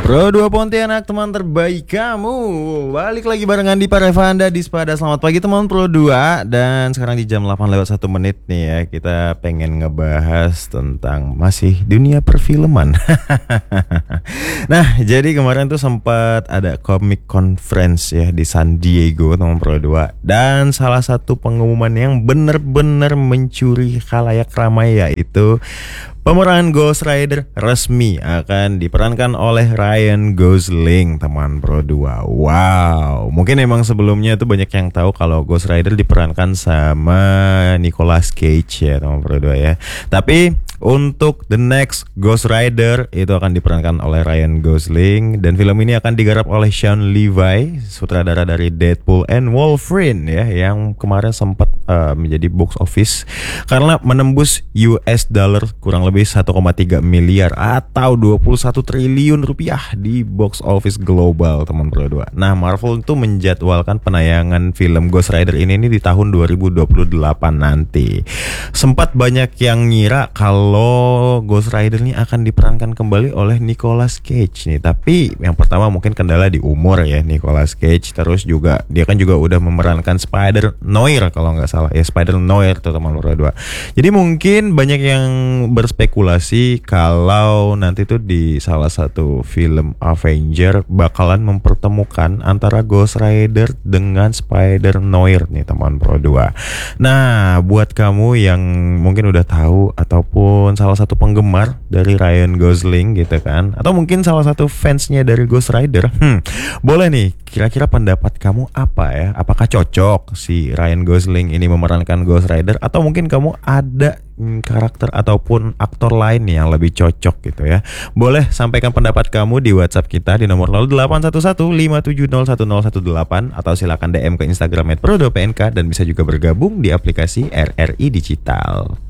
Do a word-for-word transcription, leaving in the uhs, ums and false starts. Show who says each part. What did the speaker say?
Speaker 1: Pro dua Pontianak, teman terbaik kamu. Balik lagi barengan di Parevanda di Spada. Selamat pagi teman Pro dua. Dan sekarang di jam delapan lewat satu menit nih ya, kita pengen ngebahas tentang masih dunia perfilman. Nah, jadi kemarin tuh sempat ada Comic Conference ya di San Diego teman Pro dua. Dan salah satu pengumuman yang bener-bener mencuri khalayak ramai yaitu pemeran Ghost Rider resmi akan diperankan oleh Ryan Gosling teman Pro dua. Wow, mungkin emang sebelumnya tuh banyak yang tahu kalau Ghost Rider diperankan sama Nicolas Cage ya teman Pro dua ya. Tapi untuk the next Ghost Rider itu akan diperankan oleh Ryan Gosling. Dan film ini akan digarap oleh Sean Levy, sutradara dari Deadpool and Wolverine ya, yang kemarin sempat uh, menjadi box office karena menembus U S dollar kurang lebih satu koma tiga miliar atau dua puluh satu triliun rupiah di box office global teman Pro dua. Nah, Marvel itu menjadwalkan penayangan film Ghost Rider ini, ini di tahun dua ribu dua puluh delapan nanti. Sempat banyak yang ngira kalau Ghost Rider ini akan diperankan kembali oleh Nicolas Cage nih. Tapi yang pertama mungkin kendala di umur ya Nicolas Cage. Terus juga dia kan juga udah memerankan Spider-Noir kalau nggak salah ya, Spider-Noir tuh teman Pro dua. Jadi mungkin banyak yang berspekulasi kalau nanti tuh di salah satu film Avenger bakalan mempertemukan antara Ghost Rider dengan Spider-Noir nih teman Pro dua. Nah, buat kamu yang mungkin udah tahu ataupun salah satu penggemar dari Ryan Gosling gitu kan, atau mungkin salah satu fansnya dari Ghost Rider, hmm, boleh nih kira-kira pendapat kamu apa ya? Apakah cocok si Ryan Gosling ini memerankan Ghost Rider, atau mungkin kamu ada hmm, karakter ataupun aktor lain nih yang lebih cocok gitu ya? Boleh sampaikan pendapat kamu di WhatsApp kita di nomor nol delapan satu satu lima tujuh nol satu nol satu delapan, atau silakan D M ke Instagram at pro dua p n k, dan bisa juga bergabung di aplikasi R R I Digital.